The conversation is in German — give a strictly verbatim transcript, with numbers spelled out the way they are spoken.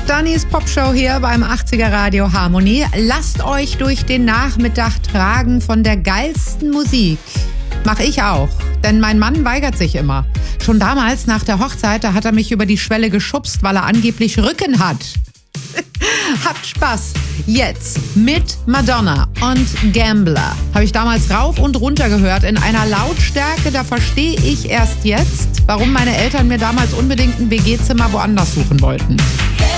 Dannys Popshow hier beim achtziger Radio Harmonie. Lasst euch durch den Nachmittag tragen von der geilsten Musik. Mach ich auch, denn mein Mann weigert sich immer. Schon damals nach der Hochzeit, da hat er mich über die Schwelle geschubst, weil er angeblich Rücken hat. Habt Spaß. Jetzt mit Madonna und Gambler. Habe ich damals rauf und runter gehört in einer Lautstärke, da verstehe ich erst jetzt, warum meine Eltern mir damals unbedingt ein W G-Zimmer woanders suchen wollten.